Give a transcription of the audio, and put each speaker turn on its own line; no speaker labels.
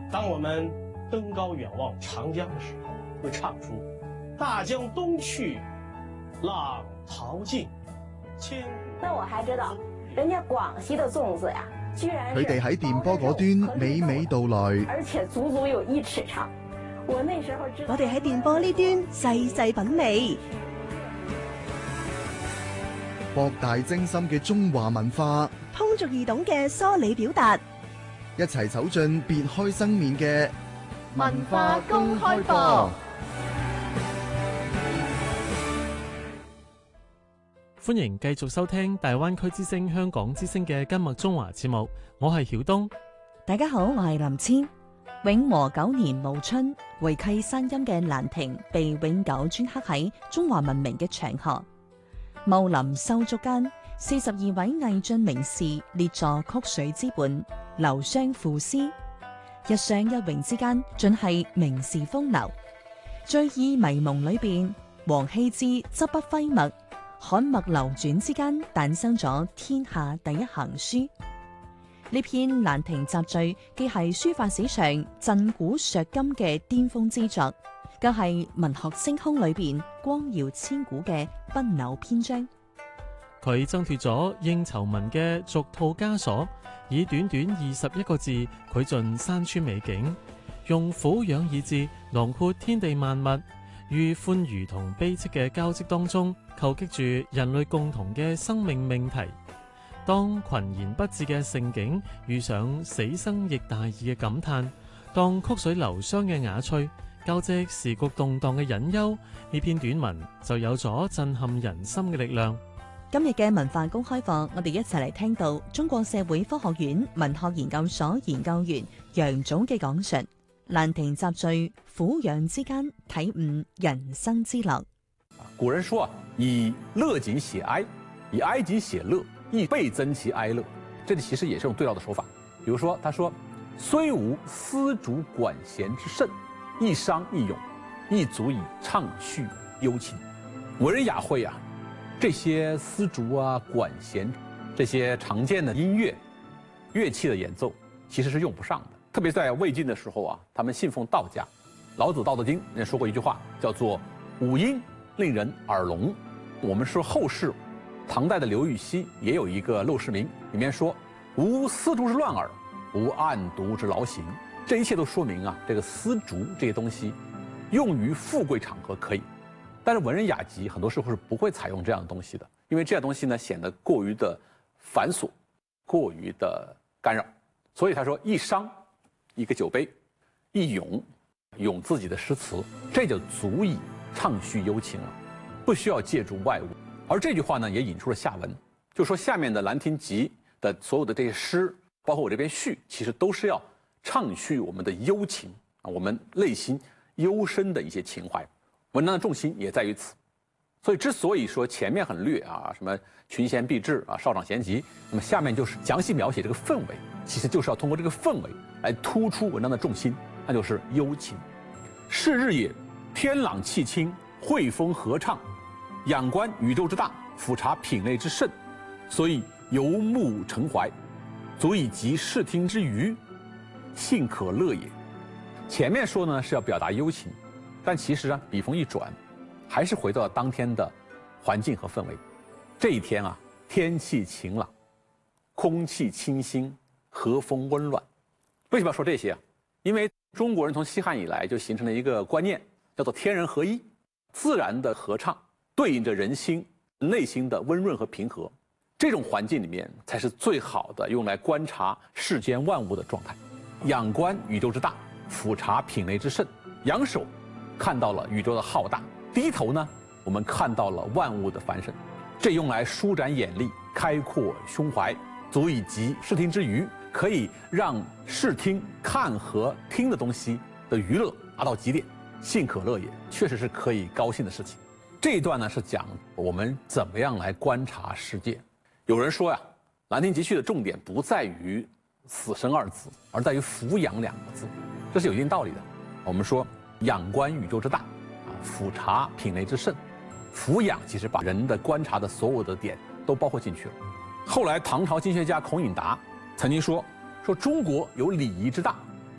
当我们登高远望长江的时候，会唱出“大江东去，浪淘尽，千古”。
那我還知道，人家廣西的粽子呀，居然
佢哋喺電波嗰端娓娓道來，
而且足足有1尺長。我那時候知道，
我哋喺電波呢端細細品味，
博大精深嘅中華文化，
通俗易懂嘅梳理表達，
一齊走進別開生面嘅文化公開課。
歡迎繼續收聽大灣區之聲香港之聲嘅今日中華節目，我係曉東。
大家好，我係林千。永和9年暮春，回契山陰嘅蘭亭被永久鐫刻喺中華文明嘅長河。茂林修築間，42位魏晉名士列坐曲水之畔，流觴賦詩。一觴一詠之間，盡係名士風流。醉意迷蒙裏邊，王羲之執筆揮墨，刊墨流轉之間，誕生咗天下第一行書。呢篇《蘭亭集序》既係書法史上震古削今嘅巔峰之作，更係文學星空裏邊光耀千古嘅不朽篇章。
佢掙脫咗應酬文嘅俗套枷鎖，以短短21個字繪盡山川美景，用俯仰二字囊括天地萬物，於歡愉同悲戚嘅交織當中，構擊住人類共同嘅生命命題。當群言不至嘅盛景遇上死生亦大義嘅感嘆，當曲水流觴嘅雅趣交織時局動盪嘅隱憂，呢篇短文就有咗震撼人心嘅力量。
今日嘅文化公開課，我哋一齊嚟聽到中國社會科學院文學研究所研究員楊總嘅講述《蘭亭集序》，俯仰之間體悟人生之樂。
古人說以樂景寫哀，以哀景寫樂，亦倍增其哀樂。這裡其實也是種對照的手法。比如說，他說：雖無絲竹管弦之盛，一觴一詠，亦足以暢敘幽情。文人雅會啊，這些絲竹啊、管弦這些常見的音樂樂器的演奏，其實是用不上的。特別在魏晉的時候啊，他們信奉道家。老子《道德經》也說過一句話，叫做五音令人耳聾。我們說後世唐代的劉禹錫也有一個《陋室銘》，裡面說無絲竹之亂耳，無案牍之勞形。這一切都說明啊，這個絲竹這些東西用於富貴場合可以，但是文人雅集很多時候是不會採用這樣的東西的，因為這樣東西呢顯得過於的繁瑣，過於的干擾。所以他說一觴，一個酒杯，一詠，詠自己的詩詞，這就足以暢敘幽情了，不需要借助外物。而這句話呢，也引出了下文，就說下面的《蘭亭集》的所有的這些詩，包括我這邊序，其實都是要暢敘我們的幽情啊，我們內心幽深的一些情懷。文章的重心也在於此。所以之所以說前面很略啊，什麼群賢畢至啊、少長咸集，那麼下面就是詳細描寫這個氛圍，其實就是要通過這個氛圍來突出文章的重心，那就是幽情。是日也，天朗氣清，惠風和暢。仰觀宇宙之大，俯察品類之盛，所以游目騁懷，足以及視聽之娛，興可樂也。前面說呢是要表達幽情，但其實啊筆鋒一轉，還是回到了當天的環境和氛圍。這一天啊，天氣晴朗，空氣清新，和風溫暖。為什麼要說這些啊？因為中國人從西漢以來就形成了一個觀念，叫做天人合一，自然的合唱對應着人心內心的溫潤和平和，這種環境裡面才是最好的用來觀察世間萬物的狀態。仰觀宇宙之大，俯察品類之盛。仰首看到了宇宙的浩大，低頭呢，我們看到了萬物的繁盛。這用來舒展眼力，開闊胸懷，足以及視聽之娛，可以讓視聽看和聽的東西的娛樂達到極點。興可樂也，確實是可以高興的事情。這一段呢是講我們怎麼樣來觀察世界。有人說呀，《蘭亭集序》的重點不在於死生二字，而在於俯仰兩個字，這是有一定道理的。我們說仰觀宇宙之大，啊，俯察品類之盛。俯仰其實把人的觀察的所有的點都包括進去了。後來唐朝經學家孔穎達曾經說中國有禮儀之大，